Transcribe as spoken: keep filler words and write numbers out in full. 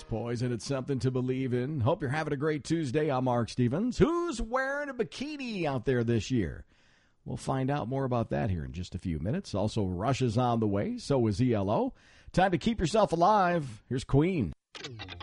That's Poison. It's something to believe in. Hope you're having a great Tuesday. I'm Mark Stevens. Who's wearing a bikini out there this year? We'll find out more about that here in just a few minutes. Also, Rush is on the way. So is E L O. Time to keep yourself alive. Here's Queen.